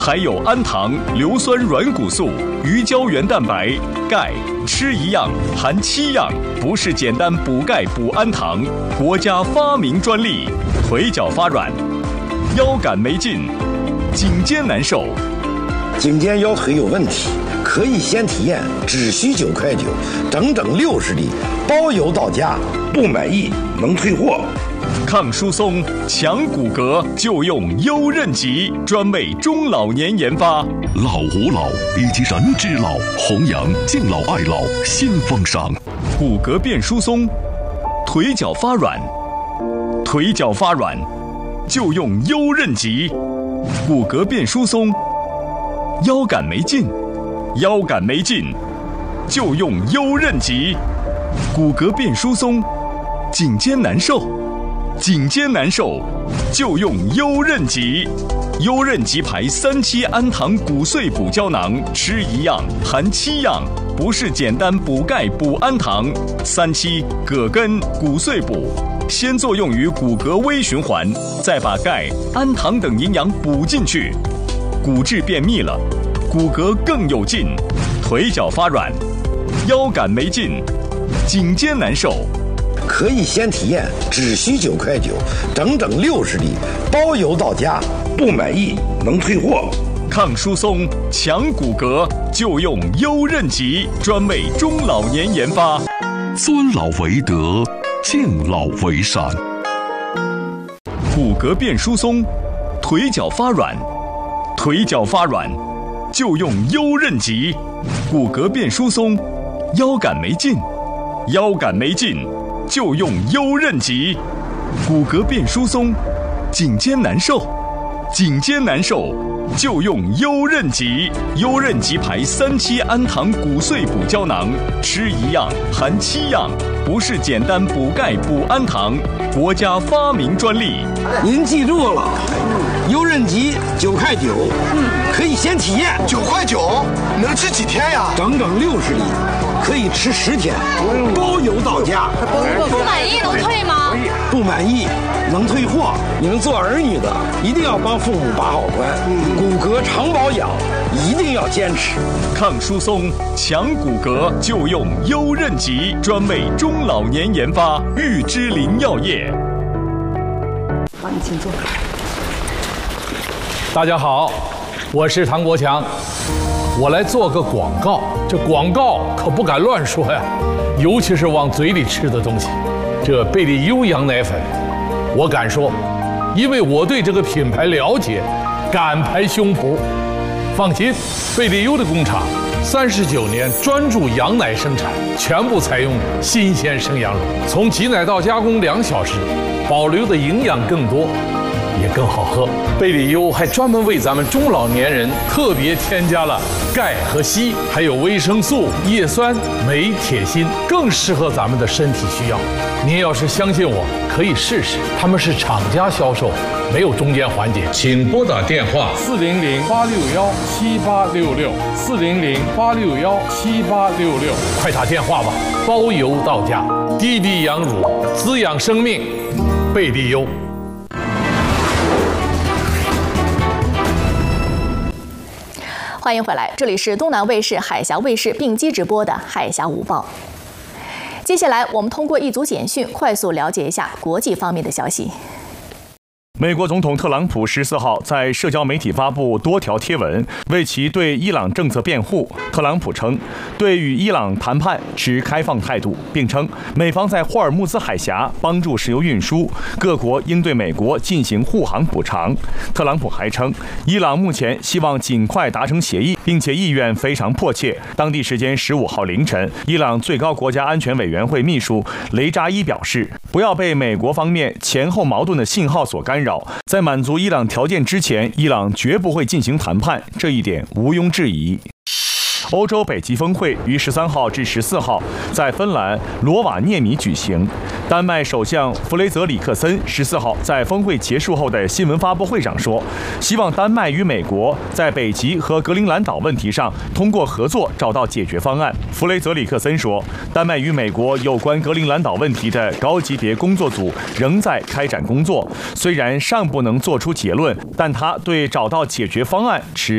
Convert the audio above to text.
还有氨糖、硫酸软骨素、鱼胶原蛋白、钙，吃一样含7样，不是简单补钙补氨糖，国家发明专利。腿脚发软，腰杆没劲，颈肩难受。 颈肩腰腿有问题，可以先体验，只需9块9，整整60粒，包邮到家，不满意能退货。 抗疏松、强骨骼就用优韧极，专为中老年研发。 老吾老以及人之老，弘扬敬老爱老新风尚。 骨骼变疏松，腿脚发软，腿脚发软就用优韧极。骨骼变疏松，腰杆没劲，腰杆没劲就用优韧极。骨骼变疏松，颈肩难受，颈肩难受就用优韧极。优韧极牌3期氨糖骨碎补胶囊，吃一样含7样，不是简单补钙补氨糖。3期葛根骨碎补，先作用于骨骼微循环，再把钙、氨糖等营养补进去，骨质变密了，骨骼更有劲，腿脚发软，腰杆没劲，颈肩难受。 可以先体验，只需9块9，整整60粒，包邮到家，不满意能退货。 抗疏松、强骨骼就用优韧极，专为中老年研发。 尊老为德，敬老为善。 骨骼变疏松，腿脚发软，腿脚发软就用优韧极。骨骼变疏松，腰杆没劲，腰杆没劲就用优韧极。骨骼变疏松，颈肩难受，颈肩难受就用优韧极。优韧极牌3期氨糖骨碎补胶囊，吃一样含7样，不是简单补钙补氨糖，国家发明专利。 您记住了，优韧极9块9，可以先体验。 9块9，能吃几天呀？ 整整60粒，可以吃10天，包邮到家。 不满意能退吗？ 不满意能退货。你们做儿女的一定要帮父母把好关，骨骼常保养一定要坚持。 抗疏松、强骨骼就用优韧极，专为中老年研发。玉芝林药业。 好，你请坐。 大家好，我是唐国强，我来做个广告。这广告可不敢乱说呀，尤其是往嘴里吃的东西。这贝利优羊奶粉，我敢说，因为我对这个品牌了解，敢拍胸脯。放心，贝利优的工厂39年专注羊奶生产，全部采用新鲜生羊乳，从挤奶到加工2小时，保留的营养更多，也更好喝。贝利优还专门为咱们中老年人特别添加了钙和硒，还有维生素、叶酸、镁、铁、锌，更适合咱们的身体需要。您要是相信我，可以试试。他们是厂家销售，没有中间环节。请拨打电话400-861-7866，400-861-7866，快打电话吧，包邮到家。滴滴羊乳，滋养生命，贝利优。 欢迎回来，这里是东南卫视、海峡卫视并机直播的《海峡午报》。接下来，我们通过一组简讯快速了解一下国际方面的消息。 美国总统特朗普14号在社交媒体发布多条贴文，为其对伊朗政策辩护。特朗普称，对与伊朗谈判持开放态度，并称美方在霍尔木兹海峡帮助石油运输，各国应对美国进行护航补偿。特朗普还称，伊朗目前希望尽快达成协议，并且意愿非常迫切。当地时间15号凌晨，伊朗最高国家安全委员会秘书雷扎伊表示，不要被美国方面前后矛盾的信号所干扰。在满足伊朗条件之前，伊朗绝不会进行谈判，这一点毋庸置疑。欧洲北极峰会于13号至14号在芬兰罗瓦涅米举行。丹麦首相弗雷泽里克森14号在峰会结束后的新闻发布会上说，希望丹麦与美国在北极和格陵兰岛问题上通过合作找到解决方案。弗雷泽里克森说，丹麦与美国有关格陵兰岛问题的高级别工作组仍在开展工作，虽然尚不能做出结论，但他对找到解决方案持